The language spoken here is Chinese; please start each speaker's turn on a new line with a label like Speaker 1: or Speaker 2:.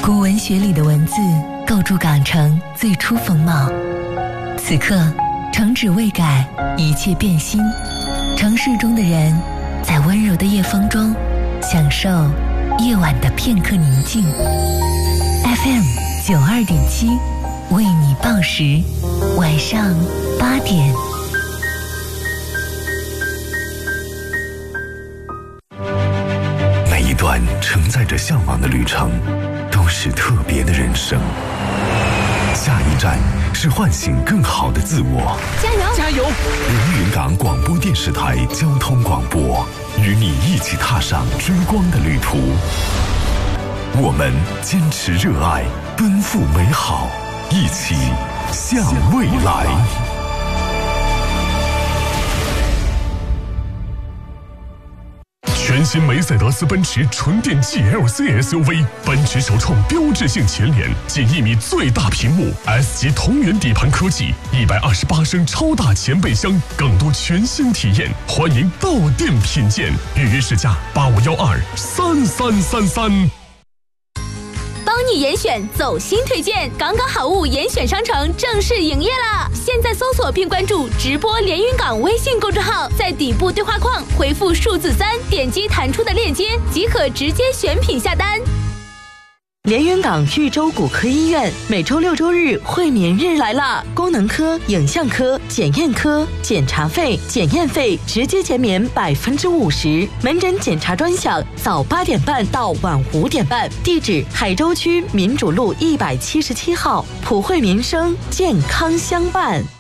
Speaker 1: 古文学里的文字构筑港城最初风貌。此刻，城址未改，一切变新。城市中的人，在温柔的夜风中，享受夜晚的片刻宁静。FM 92.7，为你报时，晚上8点。
Speaker 2: 每一段承载着向往的旅程，都是特别的人生。下一站是唤醒更好的自我。
Speaker 3: 加油！
Speaker 4: 加油！
Speaker 2: 连云港广播电视台交通广播，与你一起踏上追光的旅途。我们坚持热爱，奔赴美好，一起向未来。
Speaker 5: 全新梅赛德斯奔驰纯电 GLC SUV， 奔驰首创标志性前脸，近1米最大屏幕 ，S 级同源底盘科技，128升超大前备箱，更多全新体验，欢迎到店品鉴，预约试驾85123333。
Speaker 3: 帮你严选走心推荐，刚刚好物严选商城正式营业啦！现在搜索并关注直播连云港微信公众号，在底部对话框回复数字3，点击弹出的链接即可直接选品下单。
Speaker 1: 连云港豫州骨科医院每周6周日惠民日来了，功能科、影像科、检验科检查费、检验费直接减免50%，门诊检查专享，早8点半到晚5点半。地址：海州区民主路177号，普惠民生，健康相伴。